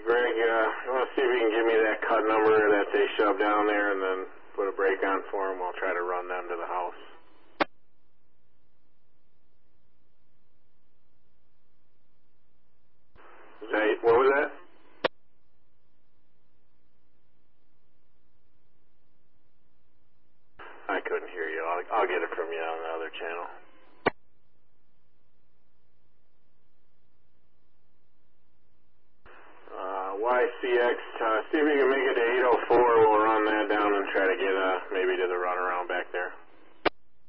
Greg, you want to see if you can give me that cut number that they shoved down there and then put a brake on for them? We'll try to run them to the house. What was that? I couldn't hear you. I'll get it from you on the other channel. YCX, see if you can make it to 804. We'll run that down and try to get maybe to the runaround back there.